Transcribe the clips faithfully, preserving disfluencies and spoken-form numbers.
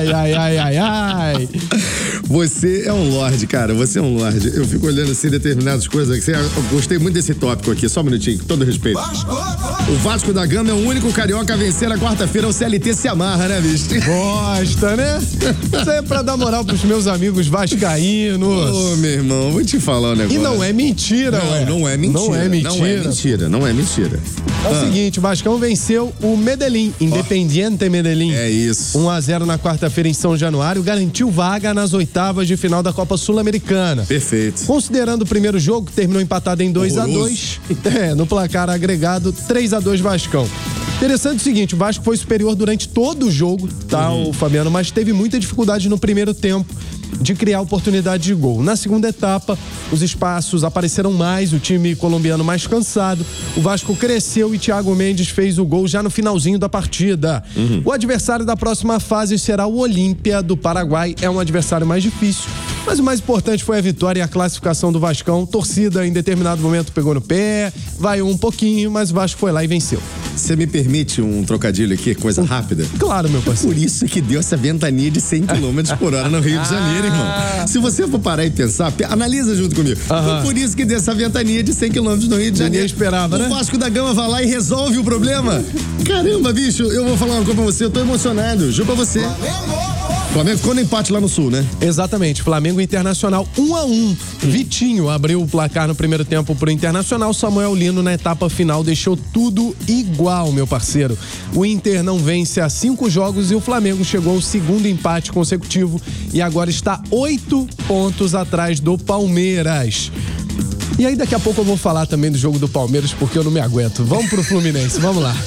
Ai, ai, ai, ai, ai. Você é um lorde, cara. Você é um lorde. Eu fico olhando assim determinadas coisas. Eu gostei muito desse tópico aqui. Só um minutinho, com todo respeito. O Vasco da Gama é o único carioca a vencer na quarta-feira. O C L T se amarra, né, bicho? Gosta, né? Isso aí é pra dar moral pros meus amigos vascaínos. Ô, meu irmão, vou te falar um negócio. E não é mentira, não, ué. Não é mentira. Não é mentira. Não é mentira, não é mentira. É o ah. seguinte, o Vascão venceu o Medellín, Independiente Medellín. É isso. um a zero na quarta-feira em São Januário, garantiu vaga nas oitavas de final da Copa Sul-Americana. Perfeito. Considerando o primeiro jogo, que terminou empatado em dois a dois, é, no placar agregado três a dois Vascão. Interessante o seguinte, o Vasco foi superior durante todo o jogo, tá, uhum. o Fabiano, mas teve muita dificuldade no primeiro tempo de criar oportunidade de gol. Na segunda etapa, os espaços apareceram mais, o time colombiano mais cansado, o Vasco cresceu e Thiago Mendes fez o gol já no finalzinho da partida. Uhum. O adversário da próxima fase será o Olímpia do Paraguai, é um adversário mais difícil, mas o mais importante foi a vitória e a classificação do Vascão. Torcida em determinado momento pegou no pé, vaiou um pouquinho, mas o Vasco foi lá e venceu. Você me permite um trocadilho aqui, coisa rápida? Claro, meu parceiro. Por isso que deu essa ventania de cem quilômetros por hora no Rio de Janeiro, irmão. Se você for parar e pensar, analisa junto comigo. Aham. Foi por isso que deu essa ventania de cem quilômetros no Rio de Janeiro. Ninguém esperava, né? O Vasco da Gama vai lá e resolve o problema. Caramba, bicho, eu vou falar uma coisa pra você, eu tô emocionado. Juro pra você. O Flamengo ficou no empate lá no Sul, né? Exatamente, Flamengo e Internacional um a um. Vitinho abriu o placar no primeiro tempo pro Internacional, Samuel Lino na etapa final deixou tudo igual, meu parceiro. O Inter não vence há cinco jogos e o Flamengo chegou ao segundo empate consecutivo e agora está oito pontos atrás do Palmeiras. E aí daqui a pouco eu vou falar também do jogo do Palmeiras porque eu não me aguento. Vamos pro Fluminense, vamos lá.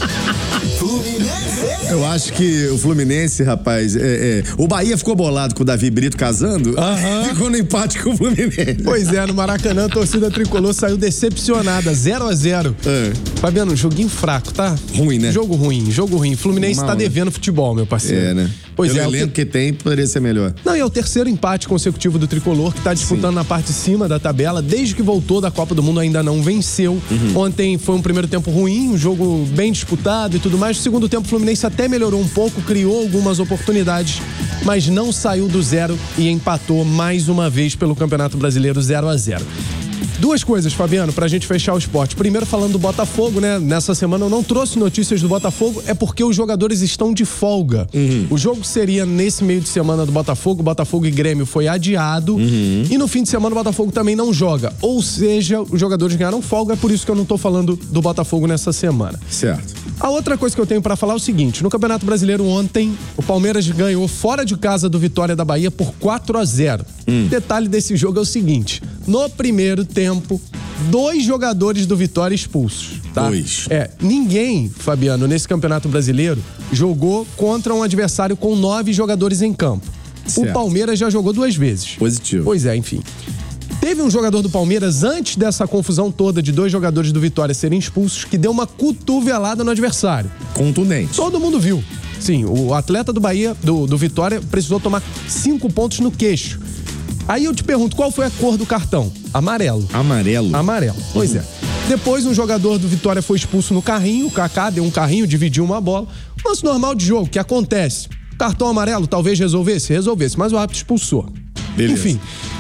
Eu acho que o Fluminense, rapaz, é, é, o Bahia ficou bolado com o Davi Brito casando, uhum. ficou no empate com o Fluminense. Pois é, no Maracanã a torcida tricolor saiu decepcionada, zero a zero. É. Fabiano, joguinho fraco, tá? Ruim, né? Jogo ruim, jogo ruim. Fluminense Mal, tá devendo né? futebol, meu parceiro. É, né? Pois Pelo é. elenco que tem, poderia ser melhor. Não, e é o terceiro empate consecutivo do tricolor, que tá disputando Sim. na parte de cima da tabela. Desde que voltou da Copa do Mundo ainda não venceu. Uhum. Ontem foi um primeiro tempo ruim, um jogo bem disputado e tudo mais. No segundo tempo o Fluminense até melhorou um pouco, criou algumas oportunidades, mas não saiu do zero e empatou mais uma vez pelo Campeonato Brasileiro zero a zero. Duas coisas, Fabiano, pra gente fechar o esporte. Primeiro, falando do Botafogo, né? Nessa semana eu não trouxe notícias do Botafogo, é porque os jogadores estão de folga. Uhum. O jogo seria nesse meio de semana do Botafogo, Botafogo e Grêmio foi adiado. Uhum. E no fim de semana o Botafogo também não joga. Ou seja, os jogadores ganharam folga, é por isso que eu não tô falando do Botafogo nessa semana. Certo. A outra coisa que eu tenho pra falar é o seguinte, no Campeonato Brasileiro ontem, o Palmeiras ganhou fora de casa do Vitória da Bahia por quatro a zero. Hum. O detalhe desse jogo é o seguinte, no primeiro tempo, dois jogadores do Vitória expulsos, tá? Dois. É, ninguém, Fabiano, nesse Campeonato Brasileiro, jogou contra um adversário com nove jogadores em campo. Certo. O Palmeiras já jogou duas vezes. Positivo. Pois é, enfim. Teve um jogador do Palmeiras, antes dessa confusão toda de dois jogadores do Vitória serem expulsos, que deu uma cotovelada no adversário. Contundente. Todo mundo viu. Sim, o atleta do Bahia, do, do Vitória, precisou tomar cinco pontos no queixo. Aí eu te pergunto, qual foi a cor do cartão? Amarelo. Amarelo? Amarelo, pois uhum. é. Depois um jogador do Vitória foi expulso no carrinho, o Kaká deu um carrinho, dividiu uma bola. Lance normal de jogo, que acontece. Cartão amarelo talvez resolvesse? Resolvesse, mas o árbitro expulsou. Beleza. Enfim.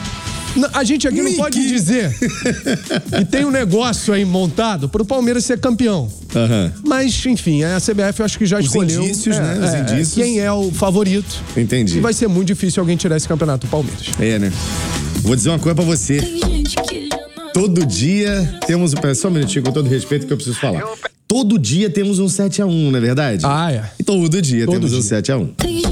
A gente aqui não Mickey. pode dizer que tem um negócio aí montado pro Palmeiras ser campeão. Uhum. Mas, enfim, a C B F eu acho que já Os escolheu indícios, é, né? Os é, indícios. Quem é o favorito. Entendi. E vai ser muito difícil alguém tirar esse campeonato do Palmeiras. É, né? Vou dizer uma coisa pra você. Todo dia temos... Só um minutinho, com todo respeito que eu preciso falar. Todo dia temos um sete a um, não é verdade? Ah, é. Todo dia Todo temos dia. um sete a um.